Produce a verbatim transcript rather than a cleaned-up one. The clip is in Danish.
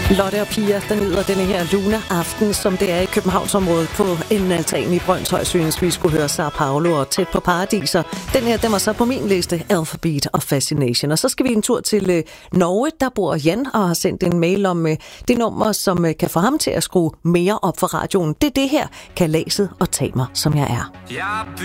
Lotte og Pia, der nyder denne her Luna-aften, som det er i Københavnsområdet på en altan i Brønshøj, synes vi skulle høre Sao Paulo og Tæt på Paradiser. Den her, den var så på min liste, Alphabet og Fascination. Og så skal vi en tur til øh, Norge, der bor Jan og har sendt en mail om øh, det nummer, som øh, kan få ham til at skrue mere op for radioen. Det er det her, Kalaset og Tag mig, som jeg er. Jeg